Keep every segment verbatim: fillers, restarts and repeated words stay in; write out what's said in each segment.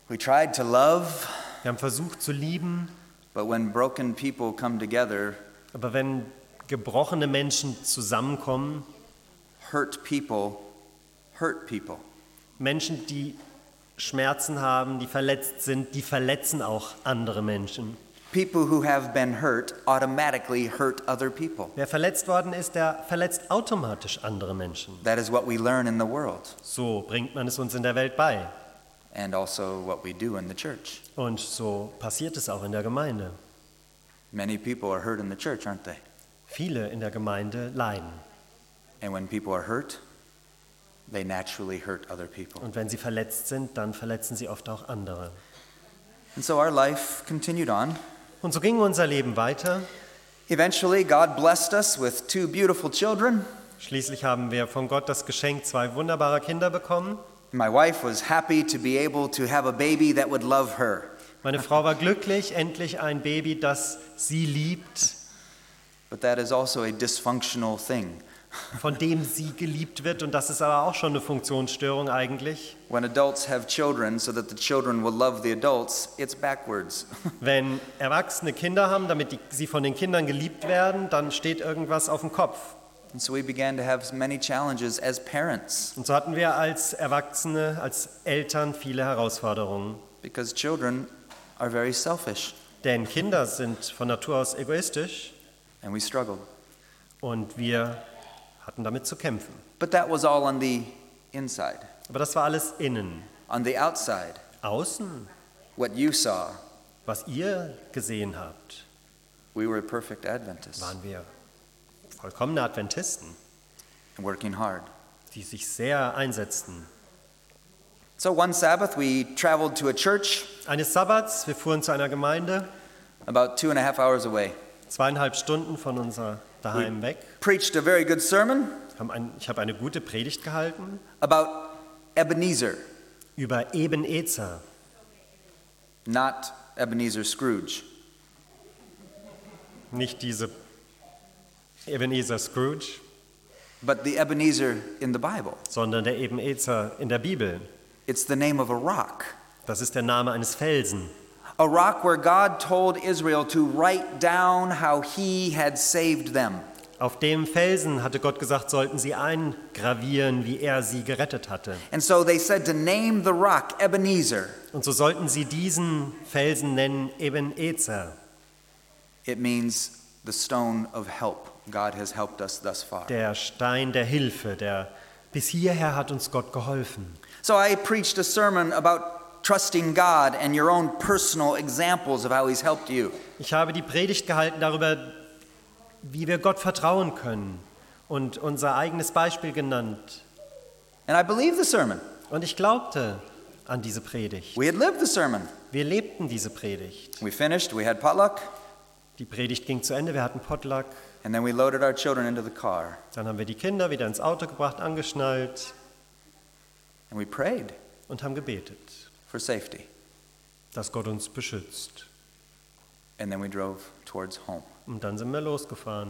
We tried to love, Wir haben versucht zu lieben, but when broken people come together, aber wenn gebrochene Menschen zusammenkommen, hurt people hurt people. Menschen, die Schmerzen haben, die verletzt sind, die verletzen auch andere Menschen. People who have been hurt automatically hurt other people. Wer verletzt worden ist, der verletzt automatisch andere Menschen. That is what we learn in the world So bringt man es uns in der Welt bei. and also what we do in the church. Und so passiert es auch in der Gemeinde. Many people are hurt in the church, aren't they? Viele in der Gemeinde leiden. And when people are hurt, they naturally hurt other people. Und wenn sie verletzt sind, dann verletzen sie oft auch andere. And so our life continued on. Und so ging unser Leben weiter. Eventually, God blessed us with two beautiful children. Schließlich haben wir von Gott das Geschenk zwei wunderbarer Kinder bekommen. My wife was happy to be able to have a baby that would love her. Meine Frau war glücklich, endlich ein Baby, das sie liebt, But that is also a dysfunctional thing. von dem sie geliebt wird. Und das ist aber auch schon eine Funktionsstörung eigentlich. When adults have children so that the children will love the adults, it's backwards. Wenn Erwachsene Kinder haben, damit die, sie von den Kindern geliebt werden, dann steht irgendwas auf dem Kopf. And so we began to have many challenges as parents Und so hatten wir als Erwachsene, als Eltern viele Herausforderungen. because children are very selfish Denn Kinder sind von Natur aus egoistisch and we struggled. und wir hatten damit zu kämpfen. But that was all on the inside. Aber das war alles innen. On the outside, Außen, what you saw, was ihr gesehen habt, we were perfect Adventists waren wir vollkommene Adventisten, and working hard. die sich sehr einsetzten. So one Sabbath we traveled to a church Eines Sabbats, wir fuhren zu einer Gemeinde, about two and a half hours away. zweieinhalb Stunden von unser daheim weg. Preached a very good sermon Haben ein, ich habe eine gute Predigt gehalten about Ebenezer, über Ebenezer, not Ebenezer Scrooge. nicht diese Ebenezer Scrooge, But the Ebenezer in the Bible. sondern der Ebenezer in der Bibel. It's the name of a rock. Das ist der Name eines Felsen. A rock where God told Israel to write down how he had saved them. Auf dem Felsen hatte Gott gesagt, sollten sie eingravieren, wie er sie gerettet hatte. And so they said to name the rock Ebenezer. Und so sollten sie diesen Felsen nennen Ebenezer. It means the stone of help. God has helped us thus far. Der Stein der Hilfe, der bis hierher hat uns Gott geholfen. So I preached a sermon about trusting God and your own personal examples of how he's helped you. Ich habe die Predigt gehalten darüber, wie wir Gott vertrauen können und unser eigenes Beispiel genannt. And I believed the sermon. Und ich glaubte an diese Predigt. We had lived the sermon. Wir lebten diese Predigt. We finished, we had potluck, Die Predigt ging zu Ende, wir hatten Potluck. and then we loaded our children into the car. Dann haben wir die Kinder wieder ins Auto gebracht, angeschnallt And we prayed und haben gebetet, for safety. dass Gott uns beschützt. And then we drove towards home. Und dann sind wir losgefahren.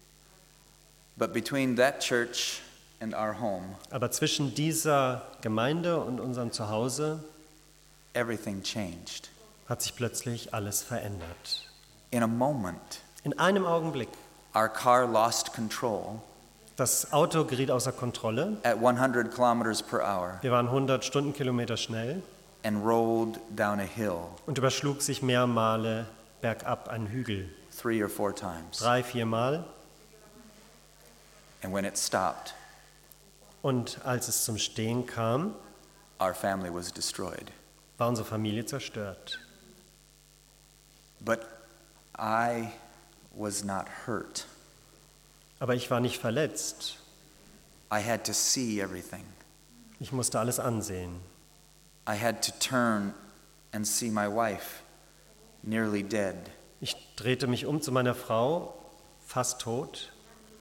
But between that church and our home, Aber zwischen dieser Gemeinde und unserem Zuhause everything changed. hat sich plötzlich alles verändert. In a moment, In einem Augenblick. our car lost control Das Auto geriet außer Kontrolle. at one hundred kilometers per hour Wir waren hundert Stundenkilometer schnell and rolled down a hill und überschlug sich mehrere Male bergab einen Hügel. three or four times. Drei, vier Mal. And when it stopped, Und als es zum Stehen kam, our family was destroyed. war unsere Familie zerstört. But I was not hurt. Aber ich war nicht verletzt. I had to see everything. Ich musste alles ansehen. I had to turn and see my wife nearly dead. Ich drehte mich um zu meiner Frau, fast tot,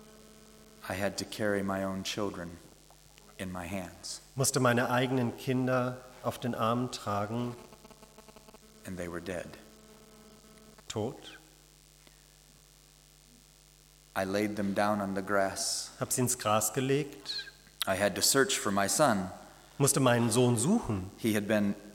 I had to carry my own children in my hands, musste meine eigenen Kinder auf den Armen tragen, and they were dead. tot. I laid them down on the grass. Hab sie ins Gras gelegt, I had to search for my son. musste meinen Sohn suchen. He had been